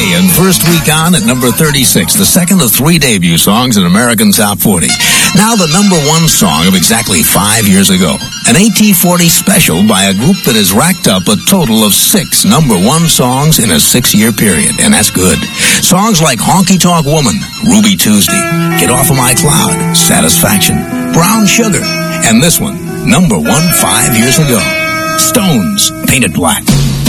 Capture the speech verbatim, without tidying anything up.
Day and First Week On at number thirty-six, the second of three debut songs in American Top forty. Now the number one song of exactly five years ago. An A T forty special by a group that has racked up a total of six number one songs in a six-year period, and that's good. Songs like Honky Tonk Woman, Ruby Tuesday, Get Off of My Cloud, Satisfaction, Brown Sugar, and this one, number one five years ago. Stones, Paint It Black.